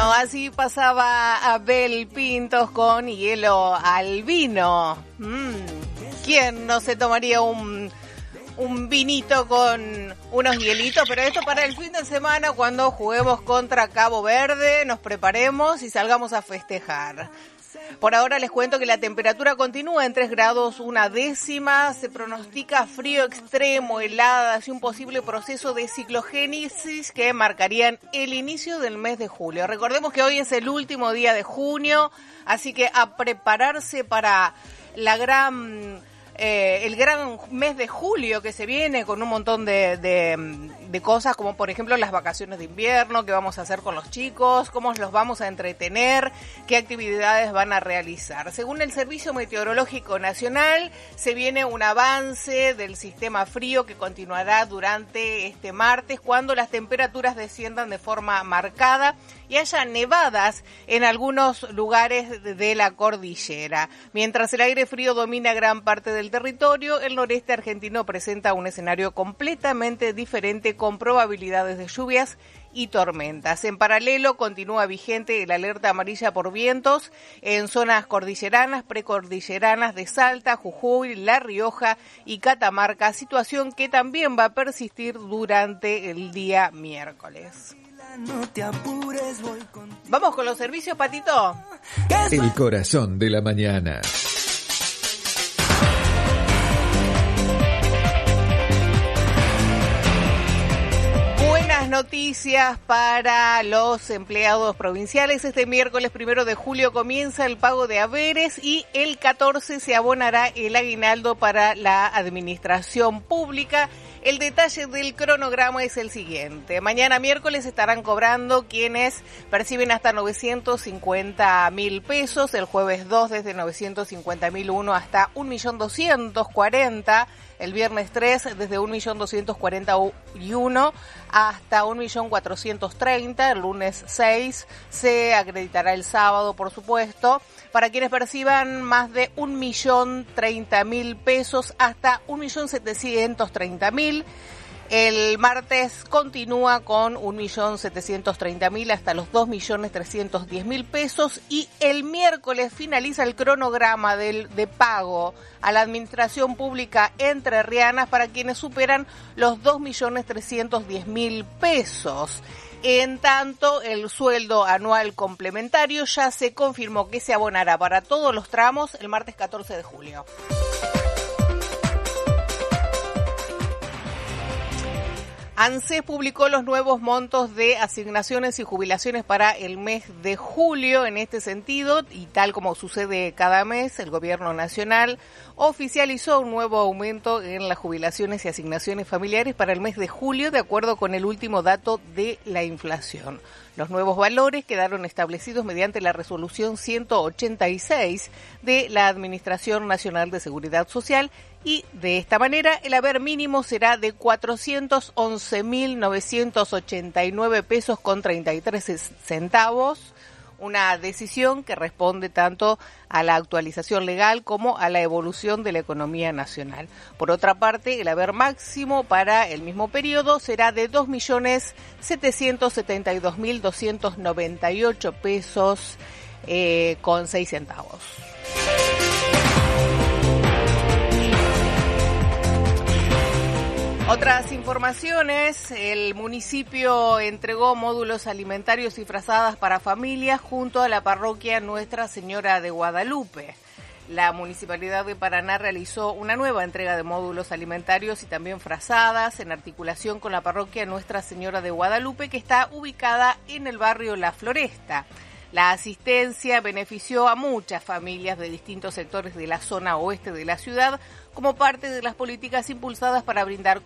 Bueno, así pasaba Abel Pintos con hielo al vino. ¿Quién no se tomaría un vinito con unos hielitos? Pero esto para el fin de semana, cuando juguemos contra Cabo Verde, nos preparemos y salgamos a festejar. Por ahora les cuento que la temperatura continúa en 3 grados 1/10. Se pronostica frío extremo, heladas y un posible proceso de ciclogénesis que marcarían el inicio del mes de julio. Recordemos que hoy es el último día de junio, así que a prepararse para el gran mes de julio que se viene, con un montón de cosas, como por ejemplo las vacaciones de invierno, qué vamos a hacer con los chicos, cómo los vamos a entretener, qué actividades van a realizar. Según el Servicio Meteorológico Nacional, se viene un avance del sistema frío que continuará durante este martes, cuando las temperaturas desciendan de forma marcada y haya nevadas en algunos lugares de la cordillera. Mientras el aire frío domina gran parte del territorio, el noreste argentino presenta un escenario completamente diferente, con probabilidades de lluvias y tormentas. En paralelo, continúa vigente el alerta amarilla por vientos en zonas cordilleranas, precordilleranas de Salta, Jujuy, La Rioja y Catamarca, situación que también va a persistir durante el día miércoles. Vamos con los servicios, Patito. El corazón de la mañana. Noticias para los empleados provinciales. Este miércoles 1 de julio comienza el pago de haberes y el 14 se abonará el aguinaldo para la administración pública. El detalle del cronograma es el siguiente. Mañana miércoles estarán cobrando quienes perciben hasta 950.000 pesos. El jueves 2 desde 950.001 hasta 1.240.000. El viernes 3 desde 1.241.000 hasta 1.430.000. El lunes 6 se acreditará el sábado, por supuesto, para quienes perciban más de 1.030.000 pesos hasta 1.730.000. El martes continúa con 1.730.000 hasta los 2.310.000 pesos y el miércoles finaliza el cronograma de pago a la administración pública entrerriana para quienes superan los 2.310.000 pesos. En tanto, el sueldo anual complementario ya se confirmó que se abonará para todos los tramos el martes 14 de julio. ANSES publicó los nuevos montos de asignaciones y jubilaciones para el mes de julio. En este sentido, y tal como sucede cada mes, el Gobierno Nacional oficializó un nuevo aumento en las jubilaciones y asignaciones familiares para el mes de julio, de acuerdo con el último dato de la inflación. Los nuevos valores quedaron establecidos mediante la resolución 186 de la Administración Nacional de Seguridad Social y de esta manera el haber mínimo será de 411.989 pesos con 33 centavos. Una decisión que responde tanto a la actualización legal como a la evolución de la economía nacional. Por otra parte, el haber máximo para el mismo periodo será de 2.772.298 pesos con 6 centavos. Otras informaciones: el municipio entregó módulos alimentarios y frazadas para familias junto a la parroquia Nuestra Señora de Guadalupe. La Municipalidad de Paraná realizó una nueva entrega de módulos alimentarios y también frazadas en articulación con la parroquia Nuestra Señora de Guadalupe, que está ubicada en el barrio La Floresta. La asistencia benefició a muchas familias de distintos sectores de la zona oeste de la ciudad como parte de las políticas impulsadas para brindar